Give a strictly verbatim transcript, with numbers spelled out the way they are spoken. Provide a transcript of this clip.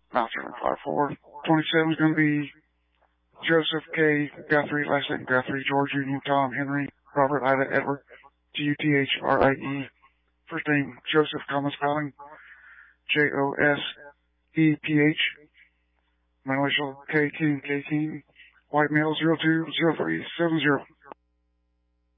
Now seven five four. twenty-seven is going to be Joseph K. Guthrie, last name Guthrie, George Union, Tom, Henry, Robert, Ida, Edward, G U T H R I E. First name Joseph, common spelling, J O S E P H. My initial K King, K King. White male zero two zero three seven zero.